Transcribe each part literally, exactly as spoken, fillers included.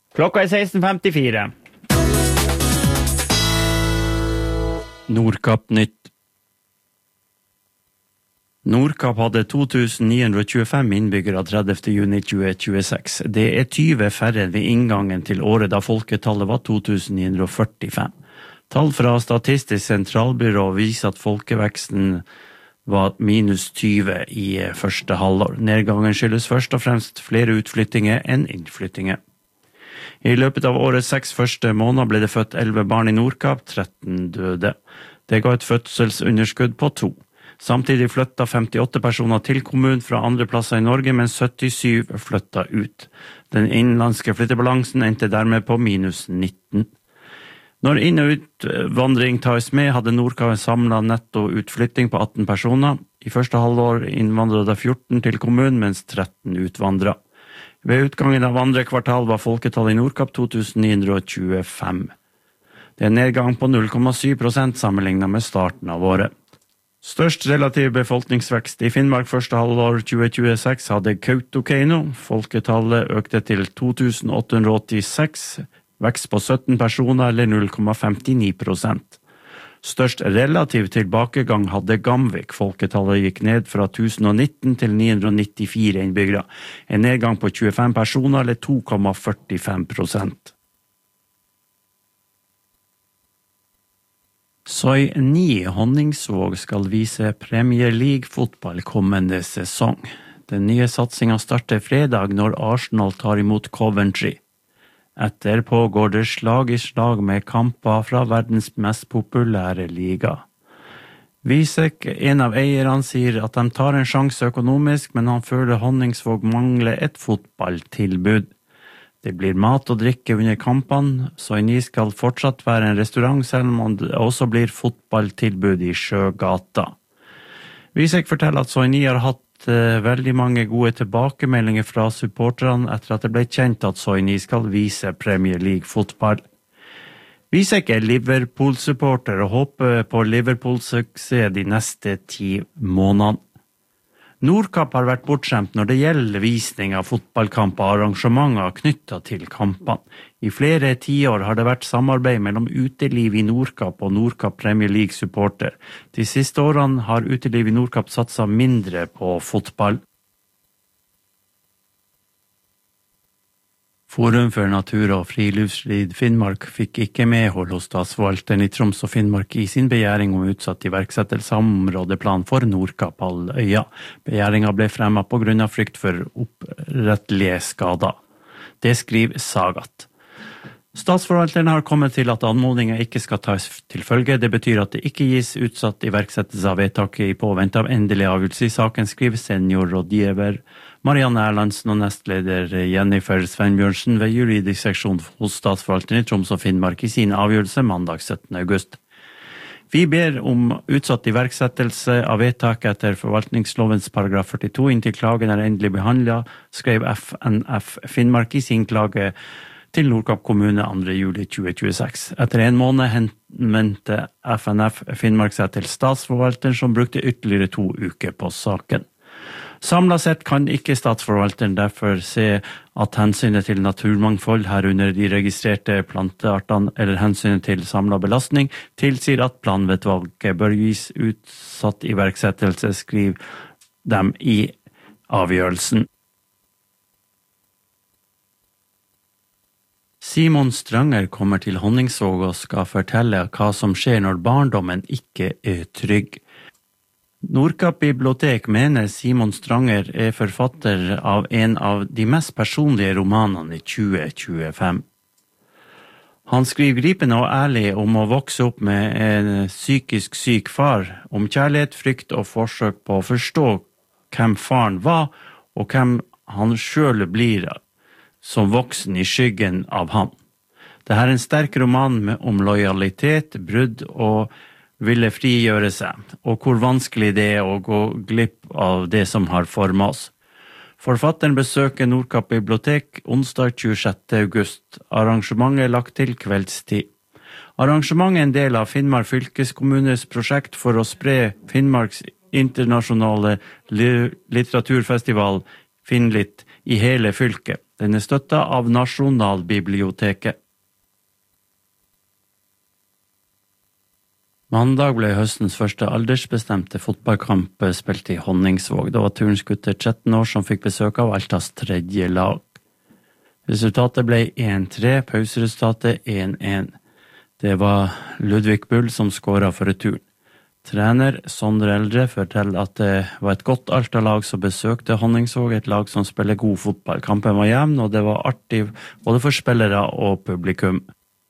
Klokka er seksten femtifire. Nordkapp nytt. Nordkapp hadde to tusen ni hundre tjuefem innbyggere tredivte juni tjue tjueseks. Det er tyve færre ved inngangen til året da folketallet var to tusen ni hundre førtifem. Tall fra Statistisk sentralbyrå viser at folkeveksten var minus tyve i første halvår. Nedgangen skyldes først og fremst flere utflyttinger enn innflyttinger. I løpet av årets seks første måneder ble det født elleve barn i Nordkapp, tretten døde. Det ga et fødselsunderskudd på to. Samtidig flyttet femtiåtte personer til kommunen fra andre plasser i Norge, mens syttisyv flyttet ut. Den innenlandske flyttebalansen endte dermed på minus nitten. Når inn- og utvandring tas med, hadde Nordkapp en samlet netto utflytting på atten personer. I første halvår innvandret det fjorten til kommunen, mens tretten utvandret. Ved utgangen av andre kvartal var folketallet i Nordkapp to tusen ni hundre tjuefem. Det er en nedgang på null komma syv prosent sammenlignet med starten av året. Størst relativ befolkningsvekst i Finnmark første halvår tjue tjueseks hadde Kautokeino. Folketallet økte til to tusen åtte hundre åttiseks, vekst på sytten personer eller null komma femtini prosent. Størst relativ tilbakegang hadde Gamvik. Folketallet gikk ned fra tusen og nitten til ni hundre nittifire innbyggere. En nedgang på tjuefem personer eller to komma førtifem prosent. Soi ni Honningsvåg skal vise Premier League-fotball kommende sesong. Den nye satsingen starter fredag når Arsenal tar imot Coventry. Etterpå går det slag i slag med kamper fra verdens mest populære liga. Visek, en av eierne, sier at de tar en sjanse økonomisk, men han føler Honningsvåg mangler et fotballtilbud. Det blir mat og drikke under kampene, Soi ni skal fortsatt være en restaurant, selv om det også blir fotballtilbud i Sjøgata. Visek forteller at Soi ni har hatt uh, veldig mange gode tilbakemeldinger fra supporterne etter at det ble kjent at Soi ni skal vise Premier League-fotball. Visek er Liverpool-supporter og håper på Liverpool-suksess de neste ti månedene. Nordkapp har vært bortskjemt når det gjelder visning av fotballkamper og arrangementer knyttet til kampene. I flere tiår har det vært samarbeid mellom uteliv i Nordkapp og Nordkapp Premier League supporter. De siste årene har uteliv i Nordkapp satset mindre på fotball. Forum for natur og friluftsliv Finnmark fikk ikke medhold hos statsforvalteren i Troms og Finnmark i sin begjæring om utsatt iverksettelse av områdeplan for Nordkapphalvøya. Begjæringen ble fremmet på grunn av frykt for opprettelige skader. Det skriver Sagat. Statsforvalteren har kommet til at anmodningen ikke skal tas til følge. Det betyr at det ikke gis utsatt iverksettelse av vedtaket i påvente av endelig avgjørelse i saken, skriver seniorrådgiver Marianne Erlandsen og nestleder Jennifer Svenbjørnsen ved juridisk seksjon hos statsforvalteren i Troms og Finnmark i sin avgjørelse mandag syttende august. Vi ber om utsatt iverksettelse av vedtaket etter forvaltningslovens paragraf førtito inntil klagen er endelig behandlet, skrev F N F Finnmark i sin klage til Nordkapp kommune andre juli tjue tjueseks. Etter en måned henvendte F N F Finnmark seg til statsforvalteren som brukte ytterligere to uker på saken. Samlet sett kan ikke statsforvalteren derfor se at hensynet til naturmangfold herunder de registrerte planteartene eller hensynet til samlet belastning tilsier at planvedvalget bør gis utsatt iverksettelse, skriver dem i avgjørelsen. Simon Stranger kommer til Honningsvåg og skal fortelle hva som skjer når barndommen ikke er trygg. Nordkapp bibliotek mener Simon Stranger er forfatter av en av de mest personlige romanene i tjue tjuefem. Han skriver gripende og ærlig om å vokse opp med en psykisk syk far, om kjærlighet, frykt og forsøk på å forstå hvem faren var og hvem han selv blir som voksen i skyggen av han. Dette er en sterk roman om lojalitet, brudd og ville frigjøre seg, og hvor vanskelig det er å gå glipp av det som har formet oss. Forfatteren besøker Nordkapp bibliotek onsdag tjuesjette august. Arrangementet er lagt til kveldstid. Arrangementet er en del av Finnmark fylkeskommunes prosjekt for å spre Finnmarks internasjonale litteraturfestival Finnlitt i hele fylket. Den er støttet av Nasjonalbiblioteket. Mandag ble høstens første aldersbestemte fotballkamp spilt i Honningsvåg. Det var turens gutter tretten år som fikk besøk av Altas tredje lag. Resultatet ble én tre, pauseresultatet én én. Det var Ludvig Bull som skåret for returen. Trener Sondre Eldre forteller at det var et godt Alta-lag som besøkte Honningsvåg, et lag som spiller god fotball. Kampen var jevn, og det var artig både for spillere og publikum.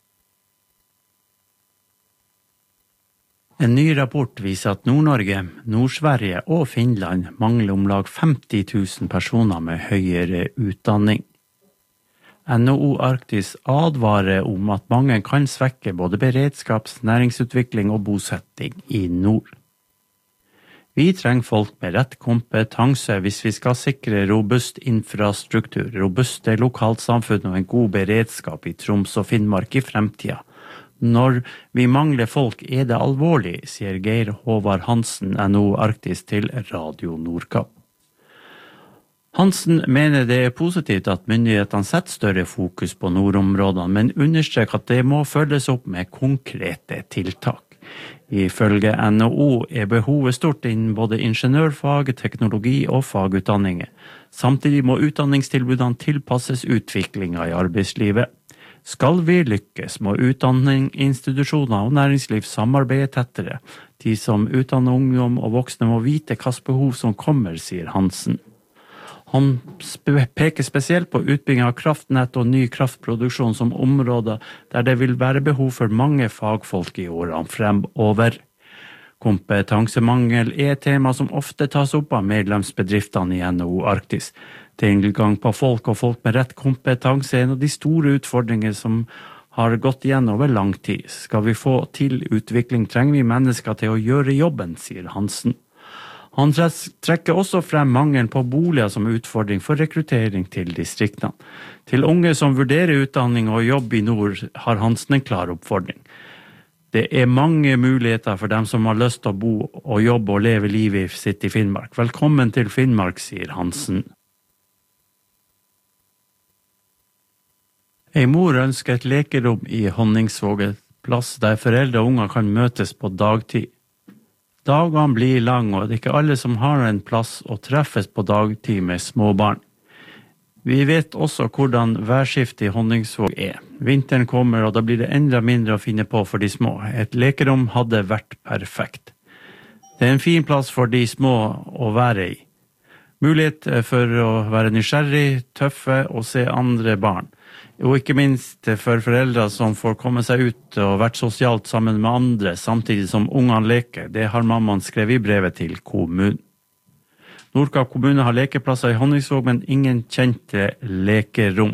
En ny rapport viser at Nord-Norge, Nord-Sverige og Finland mangler om lag femti tusen personer med høyere utdanning. N H O Arktis advarer om at mange kan svekke både beredskaps-, næringsutvikling og bosetting i nord. Vi trenger folk med rett kompetanse hvis vi skal sikre robust infrastruktur, robuste lokalsamfunn og en god beredskap i Troms og Finnmark i fremtiden. Når vi mangler folk er det alvorlig, sier Geir Håvard Hansen, N H O Arktis til Radio Nordkapp. Hansen mener det er positivt at myndighetene setter større fokus på nordområdene, men understreker at det må følges opp med konkrete tiltak. Ifølge N H O er behovet stort innen både ingeniørfag, teknologi og fagutdanninger. Samtidig må utdanningstilbudene tilpasses utviklingen i arbeidslivet. Skal vi lykkes, må utdanning, institusjoner og næringsliv samarbeide tettere. De som utdanner ungdom og voksne må vite hvilke behov som kommer, sier Hansen. Han peker spesielt på utbygging av kraftnett og ny kraftproduksjon som områder der det vil være behov for mange fagfolk i årene fremover. Kompetansemangel er et tema som ofte tas opp av medlemsbedriftene i N H O Arktis. Tilgang på folk og folk med rett kompetanse er en av de store utfordringer som har gått igjen over lang tid. Skal vi få til utvikling, trenger vi mennesker til å gjøre jobben, sier Hansen. Han trekker også frem mangelen på boliger som utfordring for rekruttering til distriktene. Til unge som vurderer utdanning og jobb i nord, har Hansen en klar oppfordring. Det er mange muligheter for dem som har lyst til å bo og jobbe og leve livet sitt i Finnmark. Velkommen til Finnmark, sier Hansen. En mor ønsker et lekerom i Honningsvåg, et plass der foreldre og unger kan møtes på dagtid. Dagene blir lang, og det er ikke alle som har en plass å treffes på dagtid med små barn. Vi vet også hvordan værskiftet i Honningsvåg er. Vinteren kommer, og da blir det enda mindre å finne på for de små. Et lekerom hadde vært perfekt. Det er en fin plass for de små å være i. Mulighet for å være nysgjerrig, tøffe og se andre barn. Og ikke minst for foreldre som får komme seg ut og vært sosialt sammen med andre, samtidig som ungene leker. Det har mammaen skrevet i brevet til kommunen. Nordkapp kommune har lekeplasser i Honningsvåg, men ingen kjente lekerom.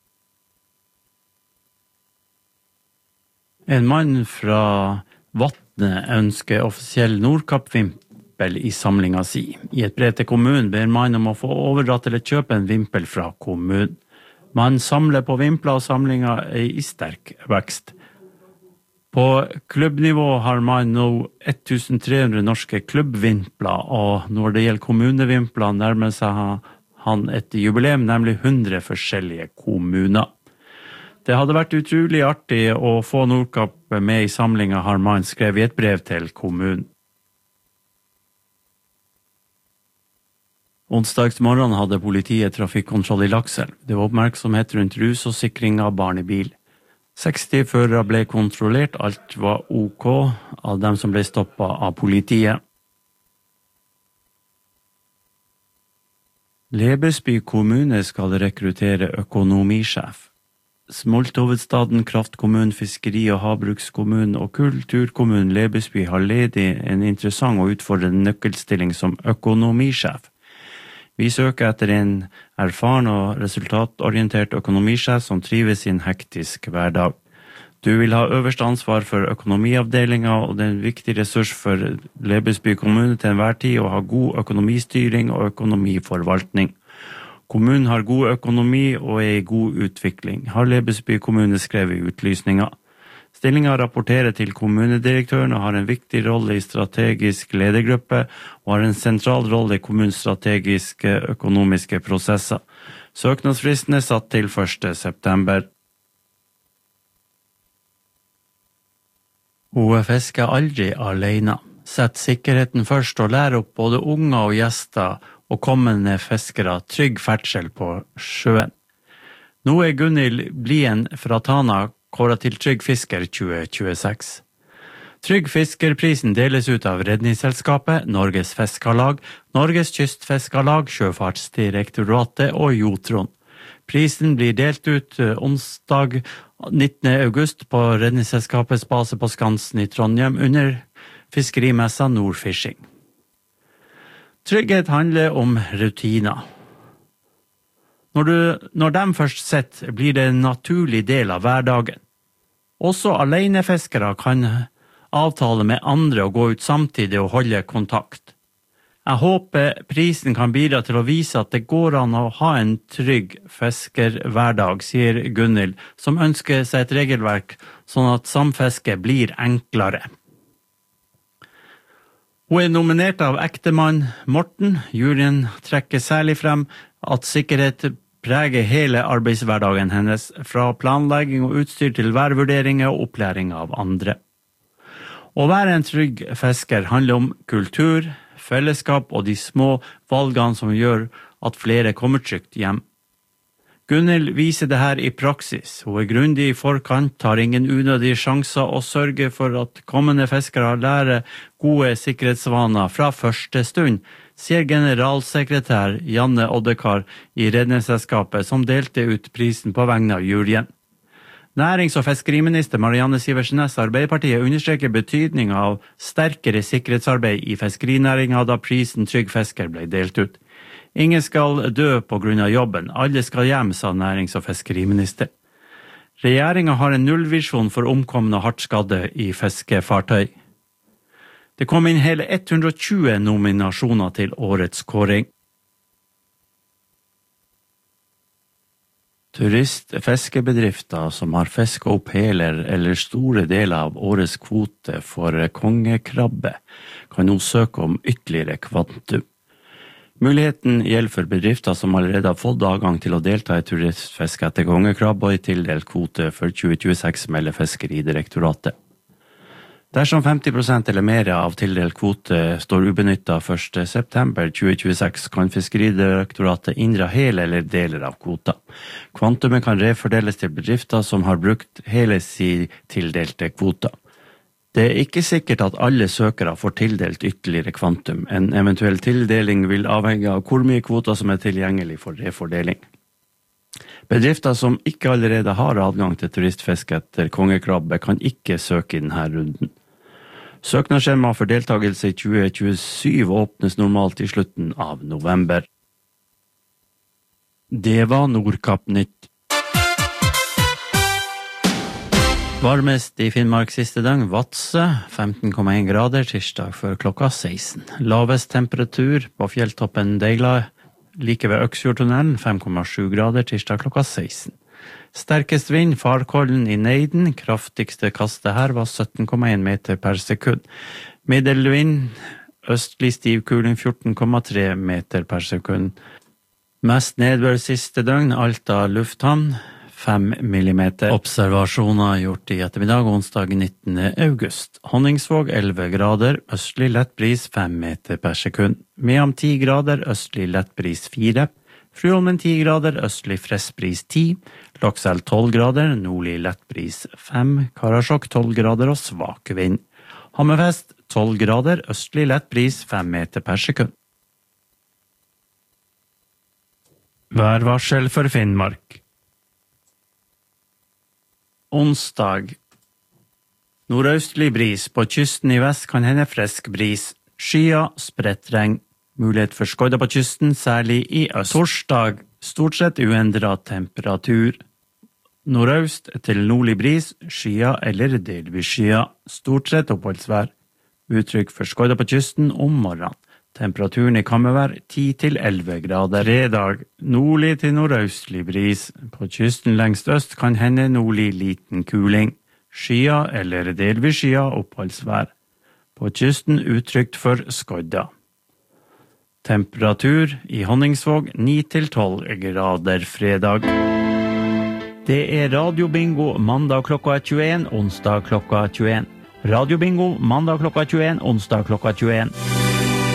En mann fra Vatne ønsker offisiell Nordkapp-vimpel i samlinga si. I et brev til kommunen ber mannen om å få overdratt eller kjøpe en vimpel fra kommunen. Man samler på vimpler, og samlinga er i sterk vekst. På klubbnivå har man nå tolv hundre norske klubbvimpler, og når det gjelder kommunevimpler nærmer seg han et jubileum, nemlig hundre forskjellige kommuner. Det hadde vært utrolig artig å få Nordkapp med i samlinga, har man skrevet i et brev til kommunen. Onsdagsmorgen hadde politiet trafikkontroll i Lakselv. Det var oppmerksomhet rundt rus og sikring av barn i bil. seksti førere ble kontrollert, alt var ok av dem som ble stoppet av politiet. Lebesby kommune skal rekruttere økonomisjef. Smolthovedstaden, kraftkommunen, fiskeri- og havbrukskommunen og kulturkommunen Lebesby har ledig en interessant og utfordrende nøkkelstilling som økonomisjef. Vi søker etter en erfaren og resultatorientert økonomisjef som trives i en hektisk hverdag. Du vil ha øverste ansvar for økonomiavdelinga, og det er en viktig ressurs for Lebesby kommune til enhver tid å ha god økonomistyring og økonomiforvaltning. Kommunen har god økonomi og er i god utvikling, har Lebesby kommune skrevet i utlysninga. Stillingen rapporterer til kommunedirektøren og har en viktig rolle i strategisk ledergruppe og har en sentral rolle i kommunens strategiske økonomiske prosesser. Søknadsfristen er satt til første september. Hun fisker aldri alene. Sett sikkerheten først og lærer opp både unger og gjester og kommende fiskere trygg ferdsel på sjøen. Nå er Gunhild Blien fra Tana kåret til Trygg Fisker tjue tjueseks. Trygg Fiskerprisen deles ut av Redningsselskapet, Norges Fiskarlag, Norges Kystfiskarlag, Sjøfartsdirektoratet og Jotron. Prisen blir delt ut onsdag nittende august på Redningsselskapets base på Skansen i Trondheim under fiskerimessa Nordfishing. Trygghet handler om rutiner. Når, du, når de først sitter, blir det en naturlig del av hverdagen. Også alenefiskere kan avtale med andre å gå ut samtidig og holde kontakt. Jeg håper prisen kan bidra til å vise at det går an å ha en trygg fiskerhverdag, sier Gunhild, som ønsker seg et regelverk sånn at samfiske blir enklere. Hun er nominert av ektemann Morten. Juryen trekker særlig frem at sikkerhet preger hele arbeidshverdagen hennes, fra planlegging og utstyr til værvurderinger og opplæring av andre. Å være en trygg fisker handler om kultur, fellesskap og de små valgene som gjør at flere kommer trygt hjem. Gunhild viser det her i praksis. Hun er grundig i forkant, tar ingen unødige sjanser og sørger for at kommende fiskere lærer gode sikkerhetsvaner fra første stund, sier generalsekretær Janne Oddekar i Redningsselskapet, som delte ut prisen på vegne av juryen. Nærings- og fiskeriminister Marianne Sivertsen Næss Arbeiderpartiet understreker betydningen av sterkere sikkerhetsarbeid i fiskerinæringen da prisen Trygg Fisker ble delt ut. Ingen skal dø på grunn av jobben, alle skal hjem, sa nærings- og fiskeriminister. Regjeringen har en nullvisjon for omkomne og hardt skadde i fiskefartøy. Det kom inn hele hundre og tjue nominasjoner til årets kåring. Turistfiskebedrifter som har fisket opp hele eller store deler av årets kvote for kongekrabbe, kan nå søke om ytterligere kvantum. Muligheten gjelder for bedrifter som allerede har fått adgang til å delta i turistfiske etter kongekrabbe og i tildelt kvote for tjue tjueseks, melder Fiskeridirektoratet. Dersom femti prosent eller mer av tildelt kvote står ubenyttet første september tjue tjueseks, kan Fiskeridirektoratet inndra hele eller deler av kvota. Kvantumet kan refordeles til bedrifter som har brukt hele sin tildelte kvota. Det er ikke sikkert at alle søkere får tildelt ytterligere kvantum. En eventuell tildeling vil avhenge av hvor mye kvoter som er tilgjengelig for refordeling. Bedrifter som ikke allerede har adgang til turistfiske etter kongekrabbe kan ikke søke i denne runden. Søknadsskjema for deltakelse i tjue tjuesyv åpnes normalt i slutten av november. Det var Nordkapp Nytt. Varmest i Finnmark siste døgn, Vadsø, femten komma en grader, tirsdag før klokka seksten. Lavest temperatur på fjelltoppen Deila, like ved Øksfjordtunnelen, fem komma sju grader, tirsdag klokka seksten. Sterkest vind, Farkollen i Neiden, kraftigste kastet her var sytten komma en meter per sekund. Middelvind, østlig stiv kuling fjorten komma tre meter per sekund. Mest nedbør siste døgn, Alta lufthavn, fem millimeter. Observasjoner gjort i ettermiddag, onsdag nittende august. Honningsvåg elleve grader, østlig lett bris fem meter per sekund. Mehamn ti grader, østlig lett bris fire. Fruholmen ti grader, østlig frisk bris ti. Lokselv tolv grader, nordlig lett bris fem. Karasjok tolv grader og svak vind. Hammerfest tolv grader, østlig lett bris fem meter per sekund. Værvarsel for Finnmark. Onsdag. Nordøstlig bris. På kysten i vest kan hende frisk bris. Skyer, spredt regn. Mulighet for skodder på kysten, særlig i øst. Torsdag. Stort sett uendret temperatur. Nordøst til nordlig bris. Skyer eller delvis skyer. Stort sett oppholdsvær. Uttrykk for skodder på kysten om morgenen. Temperaturen i Kammervær ti til elleve grader. Fredag. Nordlig til nordøstlig bris. På kysten lengst øst kan hende nordlig liten kuling. Skyer eller delvis skyer oppholdsvær. På kysten uttrykt for skodda. Temperatur i Honningsvåg ni til tolv grader fredag. Det er radiobingo mandag klokka tjueen, onsdag klokka tjueen. Radiobingo mandag klokka tjueen, onsdag klokka tjueen.